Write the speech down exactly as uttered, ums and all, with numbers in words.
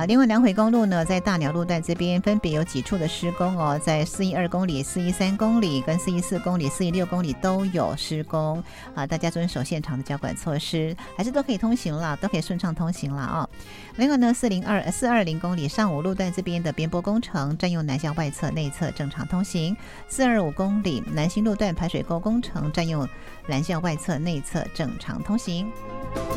好，另外南回公路呢，在大鸟路段这边分别有几处的施工哦，在四一二公里、四一三公里跟四一四公里、四一六公里都有施工啊，大家遵守现场的交管措施，还是都可以通行啦，都可以顺畅通行啦哦。另外呢，四零二四二零公里上午路段这边的边坡工程占用南向外侧内侧正常通行，四二五公里南新路段排水沟工程占用南向外侧内侧正常通行。